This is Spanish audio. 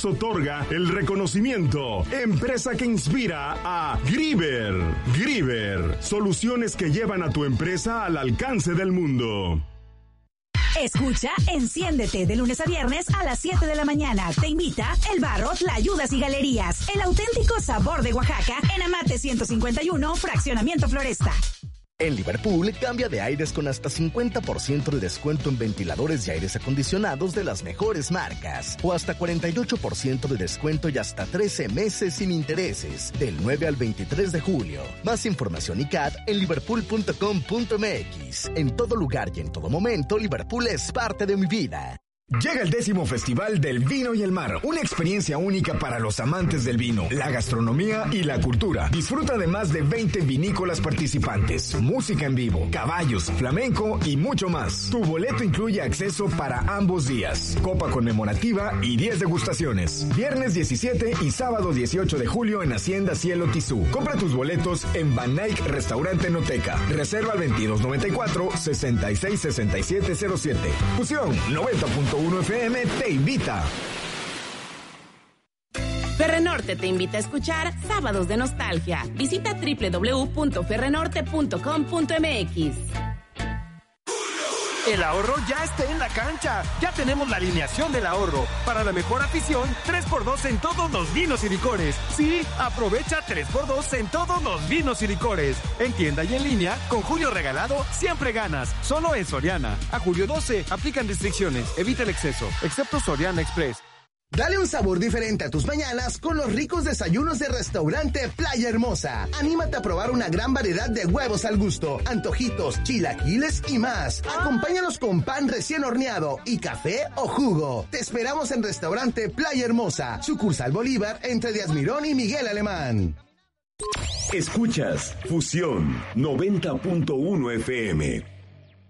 otorga el reconocimiento Empresa que inspira a Grieber. Grieber, soluciones que llevan a tu empresa al alcance del mundo. Escucha Enciéndete de lunes a viernes a las 7 de la mañana. Te invita El Barro, Tlayudas y Galerías. El auténtico sabor de Oaxaca en Amate 151, Fraccionamiento Floresta. En Liverpool, cambia de aires con hasta 50% de descuento en ventiladores y aires acondicionados de las mejores marcas. O hasta 48% de descuento y hasta 13 meses sin intereses. Del 9 al 23 de julio. Más información y CAT en liverpool.com.mx. En todo lugar y en todo momento, Liverpool es parte de mi vida. Llega el 10º Festival del Vino y el Mar, una experiencia única para los amantes del vino, la gastronomía y la cultura. Disfruta de más de 20 vinícolas participantes, música en vivo, caballos, flamenco y mucho más. Tu boleto incluye acceso para ambos días, copa conmemorativa y 10 degustaciones. Viernes 17 y sábado 18 de julio en Hacienda Cielo Tizú. Compra tus boletos en Van Eyck Restaurante Noteca. Reserva al 2294-666707. Fusión 90.1 FM te invita. Ferrenorte te invita a escuchar Sábados de Nostalgia. Visita www.ferrenorte.com.mx. El ahorro ya está en la cancha. Ya tenemos la alineación del ahorro. Para la mejor afición, 3x2 en todos los vinos y licores. Sí, aprovecha 3x2 en todos los vinos y licores. En tienda y en línea, con Julio Regalado, siempre ganas. Solo en Soriana. A julio 12, aplican restricciones. Evita el exceso, excepto Soriana Express. Dale un sabor diferente a tus mañanas con los ricos desayunos de Restaurante Playa Hermosa. Anímate a probar una gran variedad de huevos al gusto, antojitos, chilaquiles y más. Acompáñanos con pan recién horneado y café o jugo. Te esperamos en Restaurante Playa Hermosa, sucursal Bolívar, entre Díaz Mirón y Miguel Alemán. Escuchas Fusión 90.1 FM.